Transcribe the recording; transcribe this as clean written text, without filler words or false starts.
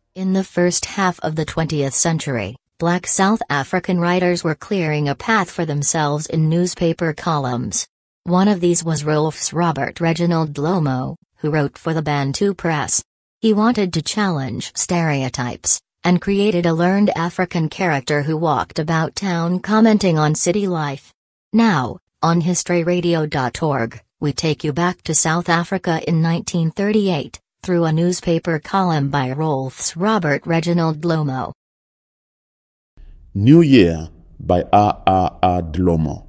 In the first half of the 20th century, black South African writers were clearing a path for themselves in newspaper columns. One of these was Rolfs Robert Reginald Dlomo, who wrote for the Bantu Press. He wanted to challenge stereotypes, and created a learned African character who walked about town commenting on city life. Now, on historyradio.org, we take you back to South Africa in 1938, through a newspaper column by Rolfs Robert Reginald Dlomo. New Year by R. Dlomo.